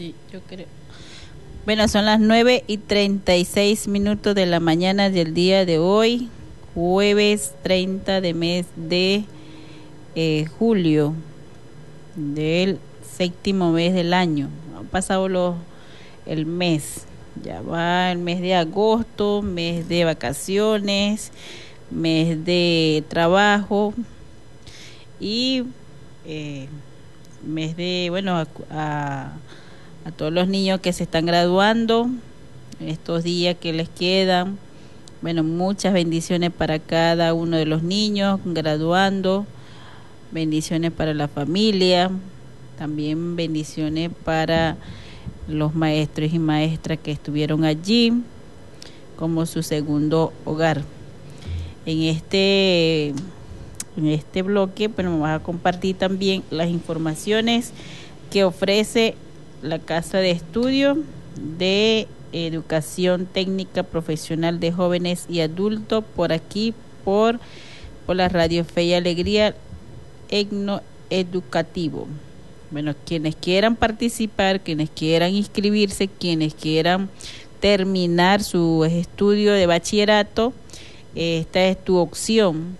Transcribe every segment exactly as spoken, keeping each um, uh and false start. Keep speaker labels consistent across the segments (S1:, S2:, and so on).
S1: Sí, yo creo. Bueno, son las nueve y treinta y seis minutos de la mañana del día de hoy, jueves treinta de mes de eh, julio, del séptimo mes del año. Han pasado los, el mes, ya va el mes de agosto, mes de vacaciones, mes de trabajo y eh, mes de, bueno, a, a a todos los niños que se están graduando estos días que les quedan. Bueno, muchas bendiciones para cada uno de los niños graduando, bendiciones para la familia, también bendiciones para los maestros y maestras que estuvieron allí como su segundo hogar. En este en este bloque, bueno, vamos a compartir también las informaciones que ofrece la Casa de Estudio de Educación Técnica Profesional de Jóvenes y Adultos, por aquí, por, por la Radio Fe y Alegría, Egno Educativo. Bueno, quienes quieran participar, quienes quieran inscribirse, quienes quieran terminar su estudio de bachillerato, esta es tu opción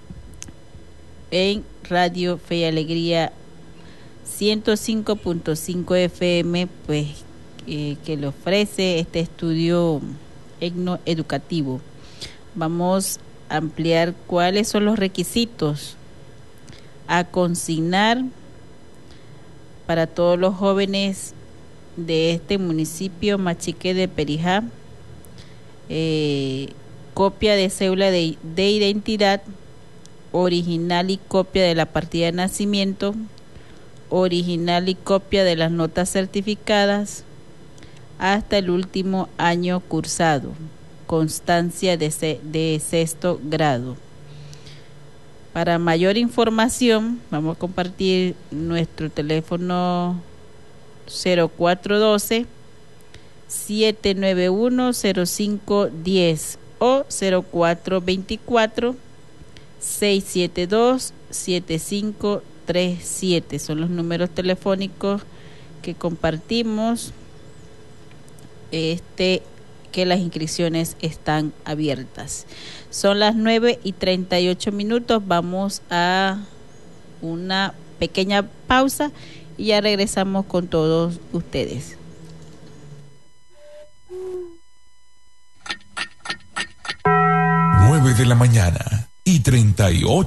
S1: en Radio Fe y Alegría ciento cinco punto cinco F M, pues eh, que le ofrece este estudio Egno Educativo. Vamos a ampliar cuáles son los requisitos a consignar para todos los jóvenes de este municipio Machique de Perijá. Eh, copia de cédula de, de identidad original y copia de la partida de nacimiento, original y copia de las notas certificadas hasta el último año cursado, constancia de, se, de sexto grado. Para mayor información, vamos a compartir nuestro teléfono cero cuatro uno dos, siete nueve uno, cero cinco uno cero o cero cuatro dos cuatro, seis siete dos, siete cinco tres siete. Son los números telefónicos que compartimos, este que las inscripciones están abiertas. Son las nueve y treinta y ocho minutos. Vamos a una pequeña pausa y ya regresamos con todos ustedes.
S2: nueve de la mañana y treinta y ocho